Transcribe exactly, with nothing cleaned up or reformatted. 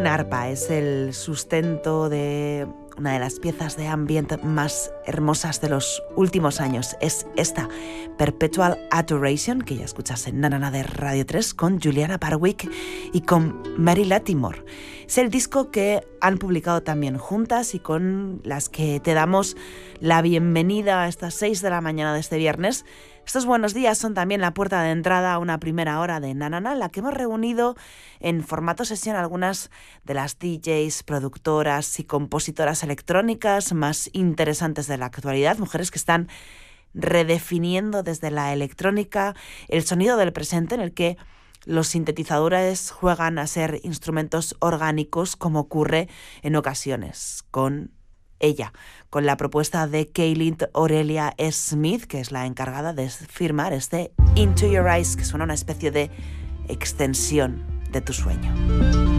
Una arpa es el sustento de una de las piezas de ambient más hermosas de los últimos años. Es esta, Perpetual Adoration, que ya escuchas en Nanana de Radio tres con Juliana Barwick y con Mary Latimore. Es el disco que han publicado también juntas y con las que te damos la bienvenida a estas seis de la mañana de este viernes. Estos buenos días son también la puerta de entrada a una primera hora de Nanana, en la que hemos reunido en formato sesión algunas de las D Js, productoras y compositoras electrónicas más interesantes de la actualidad, mujeres que están redefiniendo desde la electrónica el sonido del presente, en el que los sintetizadores juegan a ser instrumentos orgánicos, como ocurre en ocasiones con ella, con la propuesta de Kaylin Aurelia Smith, que es la encargada de firmar este Into Your Eyes, que suena una especie de extensión de tu sueño.